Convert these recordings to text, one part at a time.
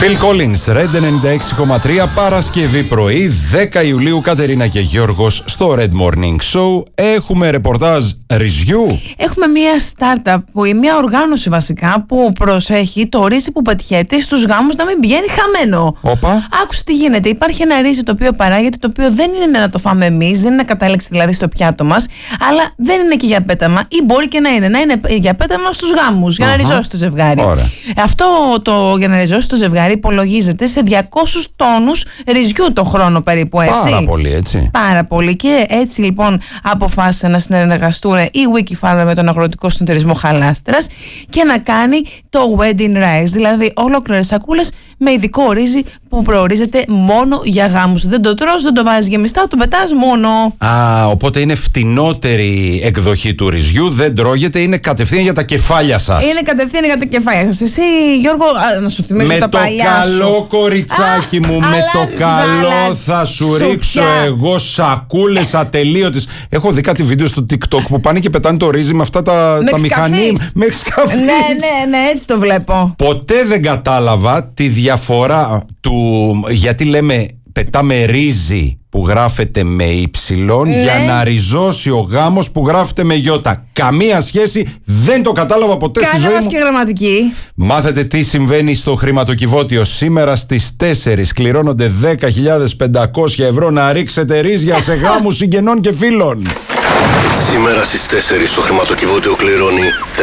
Phil Collins, Red 96,3, Παρασκευή πρωί, 10 Ιουλίου, Κατερίνα και Γιώργος στο Red Morning Show. Έχουμε ρεπορτάζ ρυζιού. Έχουμε μια startup, μια οργάνωση βασικά, που προσέχει το ρύζι που πετιέται στους γάμους να μην πηγαίνει χαμένο. Όπα. Άκουσε τι γίνεται. Υπάρχει ένα ρύζι το οποίο παράγεται, το οποίο δεν είναι να το φάμε εμείς, δεν είναι κατάληξη δηλαδή στο πιάτο μας, αλλά δεν είναι και για πέταμα, ή μπορεί και να είναι για πέταμα στους γάμους, για να ριζώσει το ζευγάρι. Ωραία. Αυτό το για να ριζώσει το ζευγάρι υπολογίζεται σε 200 τόνους ρυζιού το χρόνο περίπου, έτσι. Πάρα πολύ, έτσι. Πάρα πολύ. Και έτσι λοιπόν αποφάσισαν να συνεργαστούν η Wikifarm με τον αγροτικό συνεταιρισμό Χαλάστρας και να κάνει το wedding rice, δηλαδή ολόκληρες σακούλες με ειδικό ρύζι που προορίζεται μόνο για γάμους. Δεν το τρως, δεν το βάζεις γεμιστά, το πετάς μόνο. Οπότε είναι φτηνότερη εκδοχή του ρυζιού, δεν τρώγεται, είναι κατευθείαν για τα κεφάλια σας. Είναι κατευθείαν για τα κεφάλια σας. Εσύ, Γιώργο, να σου θυμίσω τα παλιά σου. Με το καλό κοριτσάκι μου, με το καλό θα σου ρίξω εγώ σακούλες ατελείωτες. Έχω δει κάτι βίντεο στο TikTok που πάνε και πετάνε το ρύζι με αυτά τα μηχανή. Με σκαφείς. Ναι, έτσι το βλέπω. Ποτέ δεν κατάλαβα τη διαφορά του, γιατί λέμε πετάμε ρύζι που γράφεται με ύψιλον, για να ριζώσει ο γάμος που γράφεται με γιώτα. Καμία σχέση, δεν το κατάλαβα ποτέ στη ζωή μου. Και γραμματική. Μάθετε τι συμβαίνει στο χρηματοκιβώτιο. Σήμερα στις 4 κληρώνονται 10.500 ευρώ να ρίξετε ρύζια σε γάμους συγγενών και φίλων. Σήμερα στις 4 στο χρηματοκιβώτιο κληρώνει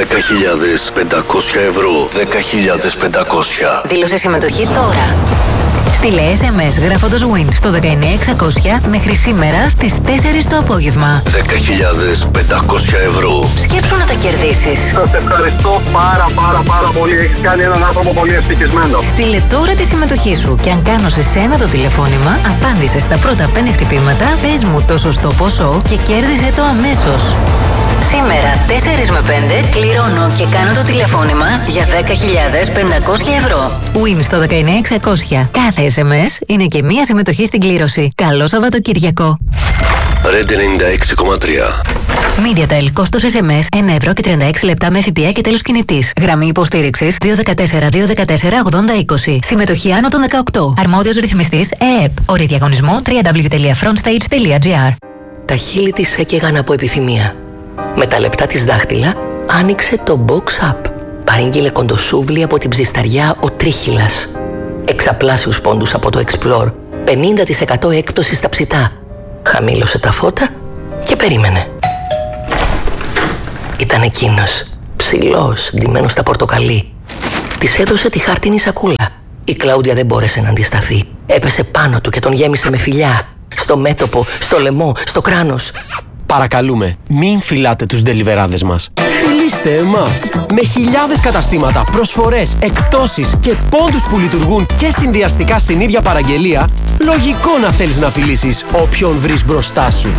10.500 ευρώ. 10.500. Δήλωσε συμμετοχή τώρα. Στείλε SMS γράφοντας WIN στο 19600 μέχρι σήμερα στις 4 το απόγευμα. 10.500 ευρώ. Σκέψου να τα κερδίσεις. Σας ευχαριστώ πάρα πολύ. Έχεις κάνει έναν άνθρωπο πολύ ευτυχισμένο. Στείλε τώρα τη συμμετοχή σου και αν κάνω σε σένα το τηλεφώνημα, απάντησε στα πρώτα 5 χτυπήματα, πες μου το σωστό ποσό και κέρδισε το αμέσως. Σήμερα 4 με 5 κληρώνω και κάνω το τηλεφώνημα για 10.500 ευρώ. WIN στο 19600. Κάθε SMS είναι και μία συμμετοχή στην κλήρωση. Καλό Σαββατοκύριακο. Red 96,3. MediaTel, κόστος SMS 1 ευρώ και 36 λεπτά με ΦΠΑ και τέλος κινητής. Γραμμή υποστήριξης 214-214-8020. Συμμετοχή άνω των 18. Αρμόδιος ρυθμιστής ΕΕΠ. Όροι διαγωνισμού www.frontstage.gr. Τα χείλη της έκαιγαν από επιθυμία. Με τα λεπτά της δάχτυλα άνοιξε το Box Up. Παρήγγειλε κοντοσούβλι από την ψισταριά ο Τρίχυλας. Εξαπλάσιους πόντους από το Explore. 50% έκπτωση στα ψητά. Χαμήλωσε τα φώτα και περίμενε. Ήταν εκείνος, ψηλός, ντυμένος στα πορτοκαλί. Της έδωσε τη χάρτινη σακούλα. Η Κλάουδια δεν μπόρεσε να αντισταθεί. Έπεσε πάνω του και τον γέμισε με φιλιά. Στο μέτωπο, στο λαιμό, στο κράνος. Παρακαλούμε, μην φυλάτε τους ντελιβεράδες μας. Φιλήστε εμάς! Με χιλιάδες καταστήματα, προσφορές, εκπτώσεις και πόντους που λειτουργούν και συνδυαστικά στην ίδια παραγγελία, λογικό να θέλεις να φιλήσεις όποιον βρεις μπροστά σου.